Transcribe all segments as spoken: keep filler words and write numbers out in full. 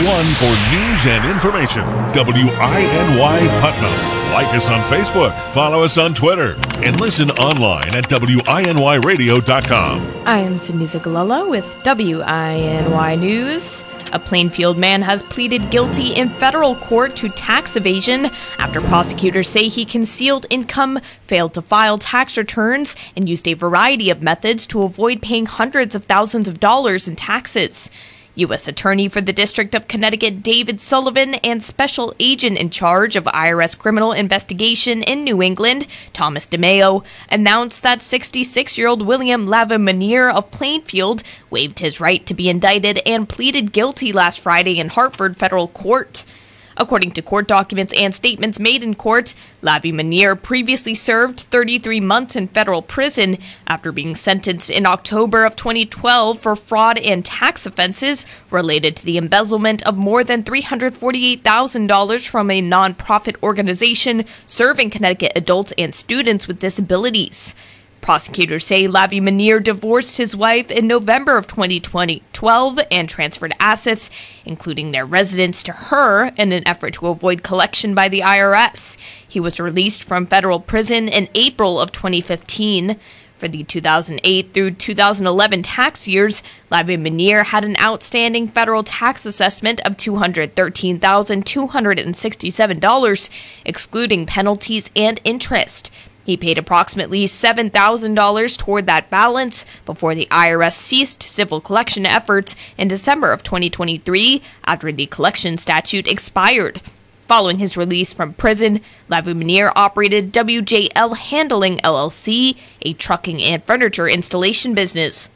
one for news and information. W I N Y Putnam. Like us on Facebook, follow us on Twitter, and listen online at W I N Y radio dot com. I am Sydney Zagalella with W I N Y News. A Plainfield man has pleaded guilty in federal court to tax evasion after prosecutors say he concealed income, failed to file tax returns, and used a variety of methods to avoid paying hundreds of thousands of dollars in taxes. U S Attorney for the District of Connecticut David Sullivan and Special Agent in charge of I R S Criminal Investigation in New England, Thomas DeMeo, announced that sixty-six-year-old William Lavimeniere of Plainfield waived his right to be indicted and pleaded guilty last Friday in Hartford federal court. According to court documents and statements made in court, Lavimeniere previously served thirty-three months in federal prison after being sentenced in October of twenty twelve for fraud and tax offenses related to the embezzlement of more than three hundred forty-eight thousand dollars from a nonprofit organization serving Connecticut adults and students with disabilities. Prosecutors say Lavimeniere divorced his wife in November of twenty twelve and transferred assets, including their residence, to her in an effort to avoid collection by the I R S. He was released from federal prison in April of twenty fifteen. For the two thousand eight through two thousand eleven tax years, Lavimeniere had an outstanding federal tax assessment of two hundred thirteen thousand two hundred sixty-seven dollars, excluding penalties and interest. He paid approximately seven thousand dollars toward that balance before the I R S ceased civil collection efforts in December of twenty twenty-three after the collection statute expired. Following his release from prison, Lavimeniere operated W J L Handling L L C, a trucking and furniture installation business.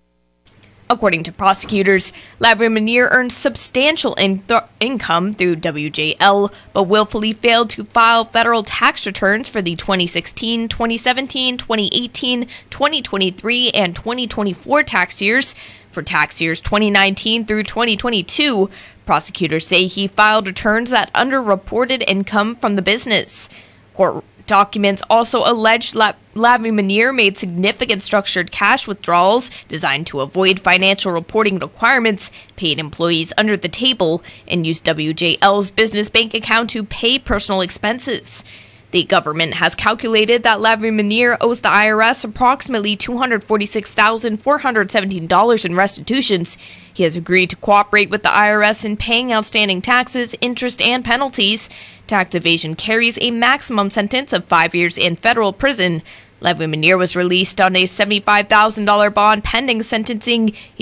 According to prosecutors, Lavimeniere earned substantial in- th- income through W J L, but willfully failed to file federal tax returns for the twenty sixteen, twenty seventeen, twenty eighteen, twenty twenty-three, and twenty twenty-four tax years. For tax years twenty nineteen through twenty twenty-two, prosecutors say he filed returns that underreported income from the business. Court documents also allege La- Lavimeniere made significant structured cash withdrawals designed to avoid financial reporting requirements, paid employees under the table, and used W J L's business bank account to pay personal expenses. The government has calculated that Lavimeniere owes the I R S approximately two hundred forty-six thousand four hundred seventeen dollars in restitutions. He has agreed to cooperate with the I R S in paying outstanding taxes, interest, and penalties. Tax evasion carries a maximum sentence of five years in federal prison. Lavimeniere was released on a seventy-five thousand dollars bond pending sentencing. He